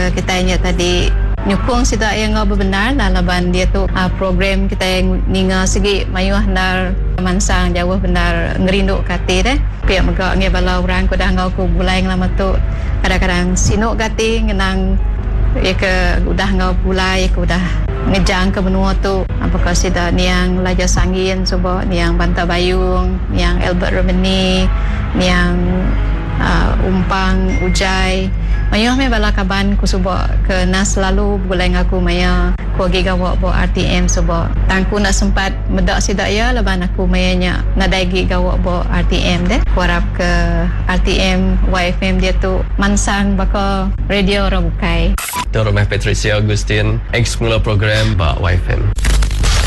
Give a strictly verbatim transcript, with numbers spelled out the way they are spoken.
ke kita nya tadi nyukung sida yang benar nah laban dia tu uh, program kita yang ninga segi mayuh nar mansang jauh benar ngerindu kati deh pihak megak nge bala orang ko dah ngau ku bulai lama tu kadang-kadang sinuk kati ngenang ya ke udah ngau bulai ke udah ngejang ke benua tu apakah sida niang Laja Sangin coba niang Banta Bayung niang Albert Romani niang uh, Umpang Ujai mayuh me bala kaban ku suba ke nas selalu bulai ngaku maya ku agi gawak bo R T M suba tangku nak sempat medak sida ya laban aku mayanya nadaigi gawak bo R T M deh ku harap ke R T M Y F M dia tu mansang baka radio orang bukai Tuan Rumah Patricia Agustin ex mula program Pak Y F M.